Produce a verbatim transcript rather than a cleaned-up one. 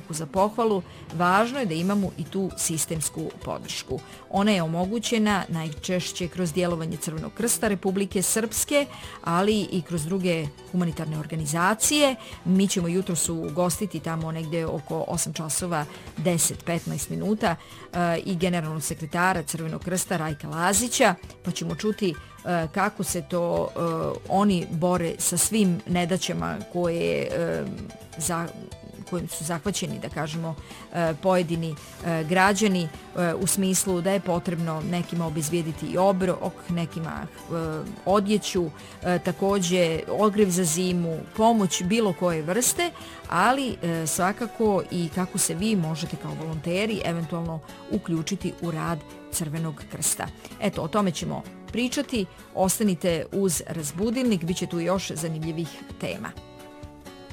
svakako za pohvalu, važno je da imamo i tu sistemsku podršku. Ona je omogućena najčešće kroz djelovanje Crvenog krsta Republike Srpske, ali i kroz druge humanitarne organizacije. Mi ćemo jutros ugostiti tamo negdje oko osam časova deset do petnaest minuta i generalnog sekretara Crvenog krsta Rajka Lazića, pa ćemo čuti kako se to uh, oni bore sa svim nedaćama koje, uh, za, kojim su zahvaćeni, da kažemo, uh, pojedini uh, građani uh, u smislu da je potrebno nekima obezvijediti i obrok, nekima uh, odjeću, uh, također ogrev za zimu, pomoć bilo koje vrste, ali uh, svakako i kako se vi možete kao volonteri eventualno uključiti u rad Crvenog krsta. Eto, o tome ćemo pričati. Ostanite uz Razbudilnik, bit će tu još zanimljivih tema.